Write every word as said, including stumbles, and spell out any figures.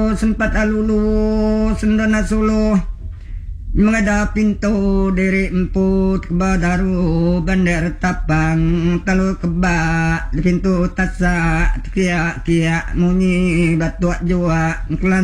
sempat alulu sendana solo mengada pintu diri emput keba daru bandar tapang talu keba pintu tasa kia kia munyi batuak jua kelan